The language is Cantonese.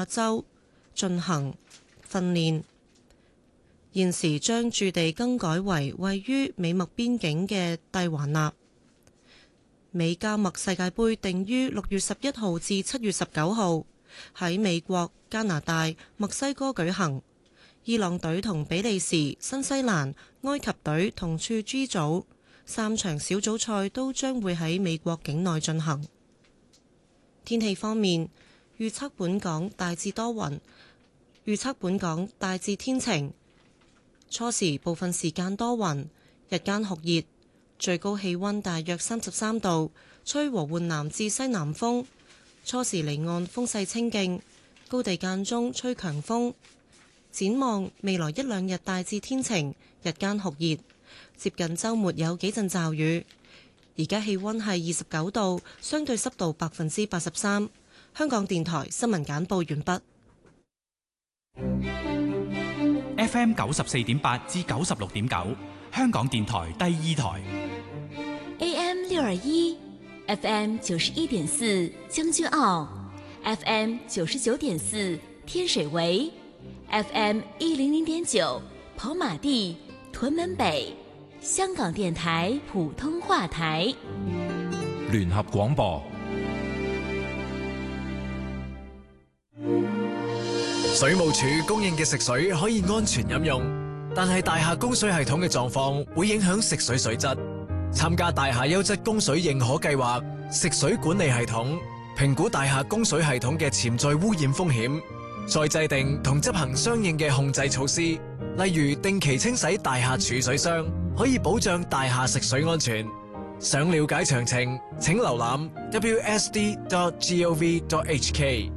亞州進行訓練。現時將駐地更改為位於美墨邊境嘅蒂華納。美加墨世界盃定於6月11號至7月19號喺美國、加拿大、墨西哥舉行。伊朗隊同比利時、新西蘭、埃及隊同處 G 組，3場小組賽都將會喺美國境內進行。天氣方面，預測本港大致多雲，預測本港大致天晴，初時部分時間多雲，日間酷熱，最高氣溫大約33度，吹和緩南至西南風，初時離岸風勢清勁，高地間中吹強風。展望未來一兩日大致天晴，日間酷熱，接近週末有幾陣驟雨。而家氣溫係29度，相對濕度83%。香港電台新聞簡報完畢。 FM 94.8至96.9，香港電台第二台。 AM 621 FM 91.4將軍澳 FM 99.4天水圍FM 100.9跑馬地屯門北，香港電台普通話台。 聯合廣播。 水務署供應嘅食水可以安全飲用，但係大廈供水系統嘅狀況會影響食水水質。參加大廈優質供水認可計劃，食水管理系統評估大廈供水系統嘅潛在污染風險，再制定同執行相應嘅控制措施，例如定期清洗大廈儲水箱，可以保障大廈食水安全。想了解詳情，請瀏覽 wsd.gov.hk。